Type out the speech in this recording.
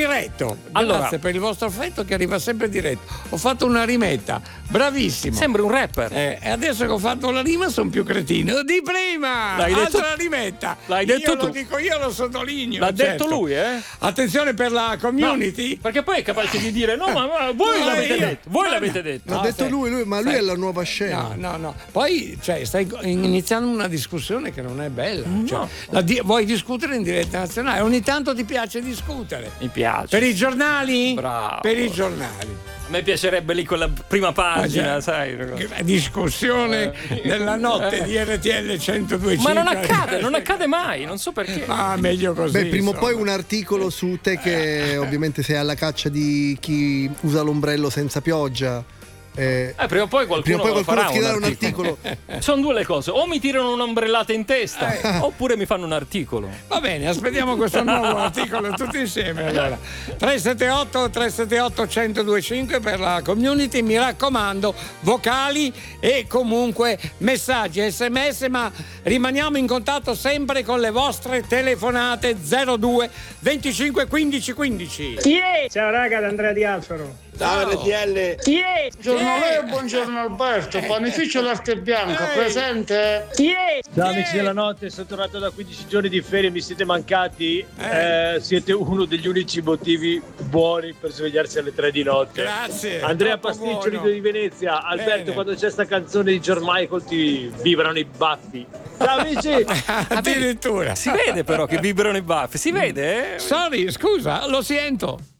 diretto. Allora, grazie per il vostro affetto che arriva sempre diretto. Ho fatto una rimetta, bravissimo. Sembri un rapper. E adesso che ho fatto la rima sono più cretino di prima. L'hai detto- Altra rimetta. L'hai Io detto tu. lo dico io, lo sottolineo. L'ha certo. detto lui, eh? Attenzione per la community. No, perché poi è capace di dire no, ma voi No, l'avete io- detto. Voi l'avete detto. L'ha detto lui, ma lui è la nuova scena. No. Poi stai iniziando una discussione che non è bella. Cioè, vuoi discutere in diretta nazionale? Ogni tanto ti piace discutere. Mi piace. Per i giornali? Bravo. Per i giornali. A me piacerebbe lì quella prima pagina, Cioè, sai. discussione della notte di RTL 102.5. Ma non accade mai, non so perché. Ah, meglio così. Beh, prima o insomma. poi un articolo su te che ovviamente sei alla caccia di chi usa l'ombrello senza pioggia. Prima o poi qualcuno farà scriverà un un articolo. articolo. Sono due le cose, o mi tirano un'ombrellata in testa oppure mi fanno un articolo. Va bene, aspettiamo questo nuovo articolo tutti insieme allora. 378 1025 per la community, mi raccomando, vocali e comunque messaggi SMS, ma rimaniamo in contatto sempre con le vostre telefonate 02 25 15 15. Chi è? Ciao raga, da Andrea Di Alfaro. Ciao RTL. Chi è? Buongiorno lei, buongiorno Alberto, panificio l'arte bianca, presente? Chi è? Ciao amici della notte, sono tornato da 15 giorni di ferie, mi siete mancati, siete uno degli unici motivi buoni per svegliarsi alle 3 di notte. Grazie. Andrea troppo Pasticcioli buono. di Venezia, Alberto, Bene. quando c'è sta canzone di George Michael ti vibrano i baffi. Ciao amici! Addirittura. Si vede però che vibrano i baffi, si vede? Sorry, scusa, lo sento.